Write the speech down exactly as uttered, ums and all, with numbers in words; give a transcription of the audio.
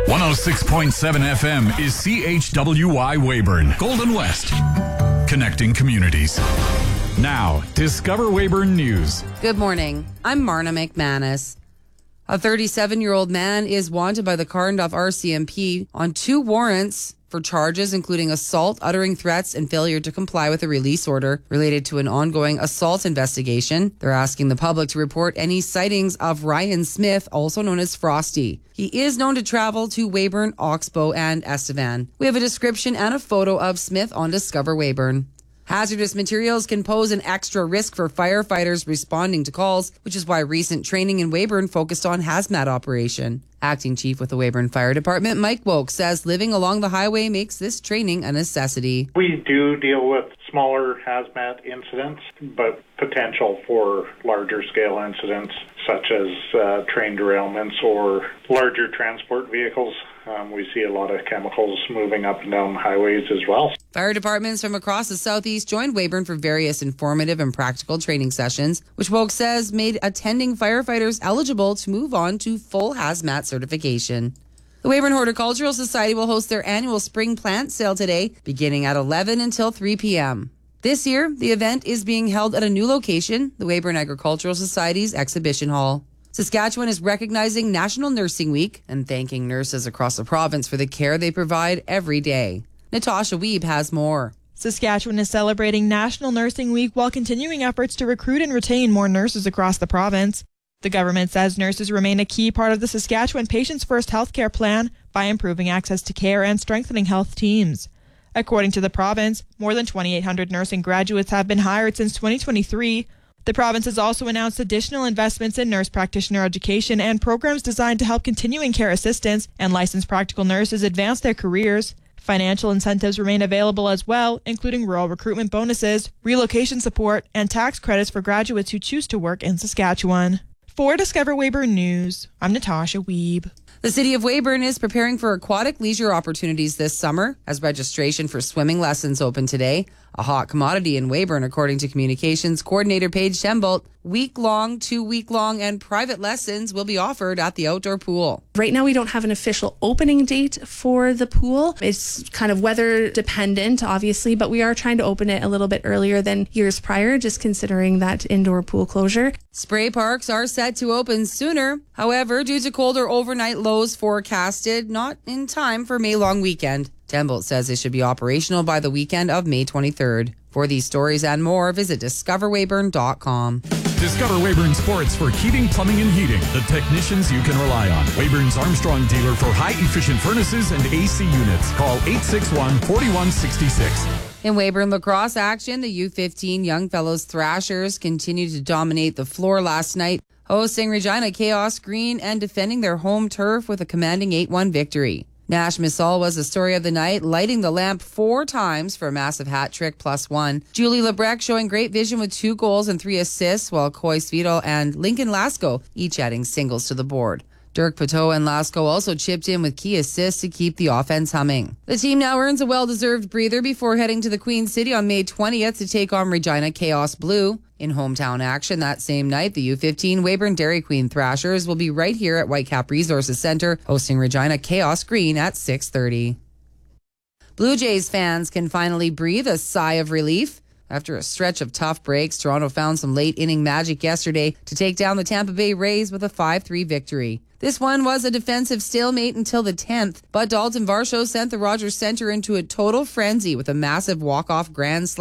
one oh six point seven F M is C H W Y Weyburn, Golden West, connecting communities. Now, Discover Weyburn News. Good morning. I'm Marna McManus. A thirty-seven-year-old man is wanted by the Carnduff R C M P on two warrants for charges including assault, uttering threats, and failure to comply with a release order related to an ongoing assault investigation. They're asking the public to report any sightings of Ryan Smith, also known as Frosty. He is known to travel to Weyburn, Oxbow, and Estevan. We have a description and a photo of Smith on Discover Weyburn. Hazardous materials can pose an extra risk for firefighters responding to calls, which is why recent training in Weyburn focused on hazmat operation. Acting Chief with the Weyburn Fire Department, Mike Woke, says living along the highway makes this training a necessity. We do deal with smaller hazmat incidents, but potential for larger scale incidents such as uh, train derailments or larger transport vehicles. Um, we see a lot of chemicals moving up and down highways as well. Fire departments from across the southeast joined Weyburn for various informative and practical training sessions, which Woke says made attending firefighters eligible to move on to full hazmat certification. The Weyburn Horticultural Society will host their annual spring plant sale today, beginning at eleven until three p.m. This year, the event is being held at a new location, the Weyburn Agricultural Society's exhibition hall. Saskatchewan is recognizing National Nursing Week and thanking nurses across the province for the care they provide every day. Natasha Wiebe has more. Saskatchewan is celebrating National Nursing Week while continuing efforts to recruit and retain more nurses across the province. The government says nurses remain a key part of the Saskatchewan Patients First healthcare plan by improving access to care and strengthening health teams. According to the province, more than twenty-eight hundred nursing graduates have been hired since twenty twenty-three. The province has also announced additional investments in nurse practitioner education and programs designed to help continuing care assistants and licensed practical nurses advance their careers. Financial incentives remain available as well, including rural recruitment bonuses, relocation support, and tax credits for graduates who choose to work in Saskatchewan. For Discover Weyburn News, I'm Natasha Wiebe. The City of Weyburn is preparing for aquatic leisure opportunities this summer as registration for swimming lessons open today. A hot commodity in Weyburn, according to Communications Coordinator Paige Tembolt. Week-long, two-week-long, and private lessons will be offered at the outdoor pool. Right now, we don't have an official opening date for the pool. It's kind of weather dependent, obviously, but we are trying to open it a little bit earlier than years prior, just considering that indoor pool closure. Spray parks are set to open sooner. However, due to colder overnight lows forecasted, not in time for May long weekend. Tembolt says it should be operational by the weekend of May twenty-third. For these stories and more, visit discover weyburn dot com. Discover Weyburn Sports for heating, plumbing, and heating. The technicians you can rely on. Weyburn's Armstrong dealer for high-efficient furnaces and A C units. Call eight six one, four one six six. In Weyburn lacrosse action, the U fifteen Young Fellows Thrashers continued to dominate the floor last night, hosting Regina Chaos Green and defending their home turf with a commanding eight one victory. Nash Missal was the story of the night, lighting the lamp four times for a massive hat trick plus one. Julie Lebrecq showing great vision with two goals and three assists, while Coy Svedal and Lincoln Lasco each adding singles to the board. Dirk Pateau and Lasco also chipped in with key assists to keep the offense humming. The team now earns a well-deserved breather before heading to the Queen City on May twentieth to take on Regina Chaos Blue. In hometown action that same night, the U fifteen Weyburn Dairy Queen Thrashers will be right here at Whitecap Resources Centre, hosting Regina Chaos Green at six thirty. Blue Jays fans can finally breathe a sigh of relief. After a stretch of tough breaks, Toronto found some late-inning magic yesterday to take down the Tampa Bay Rays with a five three victory. This one was a defensive stalemate until the tenth, but Dalton Varsho sent the Rogers Centre into a total frenzy with a massive walk-off grand slam